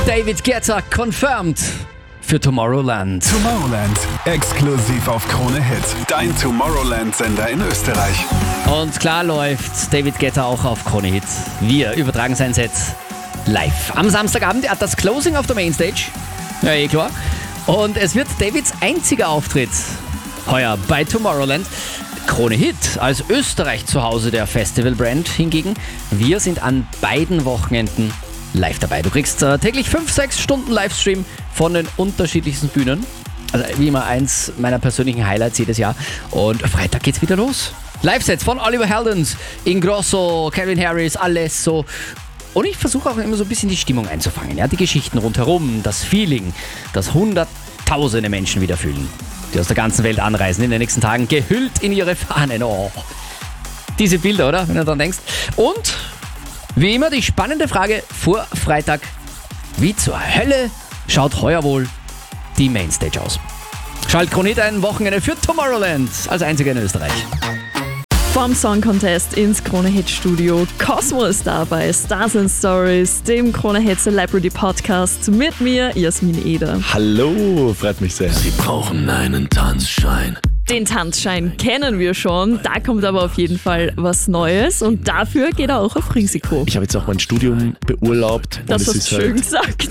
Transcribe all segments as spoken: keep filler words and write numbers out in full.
David Guetta confirmed für Tomorrowland. Tomorrowland, exklusiv auf Krone Hit. Dein Tomorrowland-Sender in Österreich. Und klar läuft David Guetta auch auf Krone Hit. Wir übertragen sein Set live. Am Samstagabend, er hat das Closing auf der Mainstage. Ja, eh klar. Und es wird Davids einziger Auftritt heuer bei Tomorrowland. Krone Hit als Österreich zu Hause der Festivalbrand hingegen. Wir sind an beiden Wochenenden live dabei. Du kriegst äh, täglich fünf, sechs Stunden Livestream von den unterschiedlichsten Bühnen. Also wie immer eins meiner persönlichen Highlights jedes Jahr. Und Freitag geht's wieder los. Live-Sets von Oliver Heldens, Ingrosso, Calvin Harris, Alesso. Und ich versuche auch immer so ein bisschen die Stimmung einzufangen. Ja? Die Geschichten rundherum, das Feeling, das hunderttausende Menschen wieder fühlen, die aus der ganzen Welt anreisen in den nächsten Tagen, gehüllt in ihre Fahnen. Oh, diese Bilder, oder? Wenn du dran denkst. Und wie immer die spannende Frage vor Freitag: Wie zur Hölle schaut heuer wohl die Mainstage aus? Schalt Krone Hit ein Wochenende für Tomorrowland als einziger in Österreich. Vom Song Contest ins Krone Hit Studio. Cosmo ist da bei Stars and Stories, dem Krone Hit Celebrity Podcast mit mir, Jasmin Eder. Hallo, freut mich sehr. Sie brauchen einen Tanzschein. Den Tanzschein kennen wir schon, da kommt aber auf jeden Fall was Neues und dafür geht er auch auf Risiko. Ich habe jetzt auch mein Studium beurlaubt. Das hast du schön gesagt.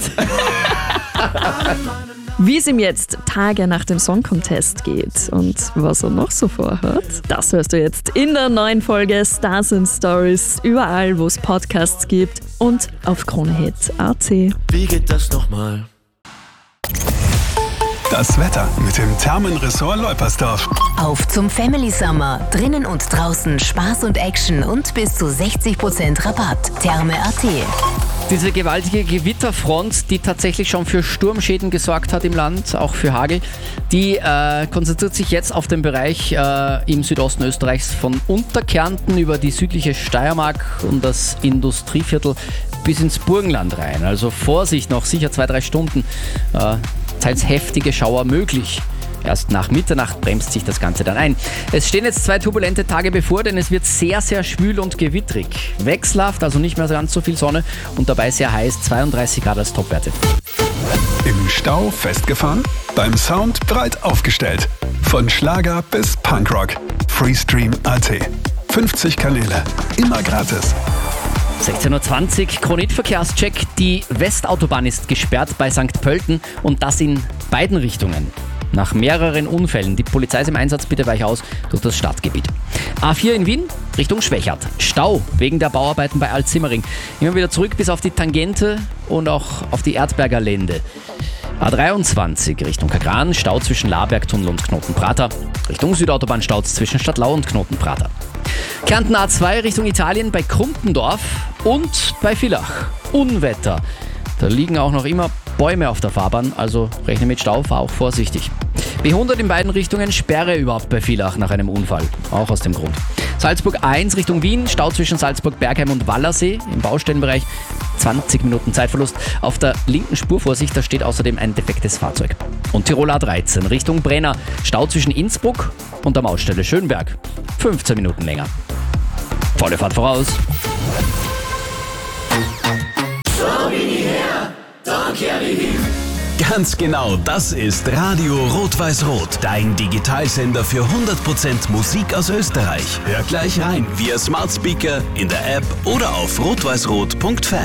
Wie es ihm jetzt Tage nach dem Song Contest geht und was er noch so vorhat, das hörst du jetzt in der neuen Folge Stars and Stories, überall wo es Podcasts gibt und auf Kronehit Punkt a t. Wie geht das nochmal? Das Wetter mit dem Thermenressort Leupersdorf. Auf zum Family Summer. Drinnen und draußen Spaß und Action und bis zu sechzig Prozent Rabatt. Therme Punkt a t. Diese gewaltige Gewitterfront, die tatsächlich schon für Sturmschäden gesorgt hat im Land, auch für Hagel, die äh, konzentriert sich jetzt auf den Bereich äh, im Südosten Österreichs von Unterkärnten über die südliche Steiermark und das Industrieviertel bis ins Burgenland rein. Also Vorsicht, noch sicher zwei, drei Stunden. Äh, teils heftige Schauer möglich. Erst nach Mitternacht bremst sich das Ganze dann ein. Es stehen jetzt zwei turbulente Tage bevor, denn es wird sehr, sehr schwül und gewittrig. Wechselhaft, also nicht mehr ganz so viel Sonne und dabei sehr heiß, zweiunddreißig Grad als Topwerte. Im Stau festgefahren? Beim Sound breit aufgestellt. Von Schlager bis Punkrock. Freestream Punkt a t. fünfzig Kanäle. Immer gratis. sechzehn Uhr zwanzig, Krone Hit Verkehrscheck. Die Westautobahn ist gesperrt bei Sankt Pölten und das in beiden Richtungen. Nach mehreren Unfällen. Die Polizei ist im Einsatz, bitte weich aus durch das Stadtgebiet. A vier in Wien, Richtung Schwächert. Stau wegen der Bauarbeiten bei Alt-Simmering. Immer wieder zurück bis auf die Tangente und auch auf die Erdberger Lände. A dreiundzwanzig Richtung Kagran, Stau zwischen Labergtunnel und Knotenprater. Richtung Südautobahn Stau zwischen Stadtlau und Knotenprater. Kärnten A zwei Richtung Italien bei Krumpendorf und bei Villach. Unwetter. Da liegen auch noch immer Bäume auf der Fahrbahn, also rechne mit Stau, fahr auch vorsichtig. B hundert in beiden Richtungen, Sperre überhaupt bei Villach nach einem Unfall, auch aus dem Grund. Salzburg A eins Richtung Wien, Stau zwischen Salzburg, Bergheim und Wallersee im Baustellenbereich, zwanzig Minuten Zeitverlust. Auf der linken Spur, Vorsicht, da steht außerdem ein defektes Fahrzeug. Und Tirol A dreizehn Richtung Brenner, Stau zwischen Innsbruck und der Mautstelle Schönberg, fünfzehn Minuten länger. Volle Fahrt voraus. Ganz genau, das ist Radio Rot-Weiß-Rot, dein Digitalsender für hundert Prozent Musik aus Österreich. Hör gleich rein via Smart Speaker, in der App oder auf rot weiß rot punkt fan.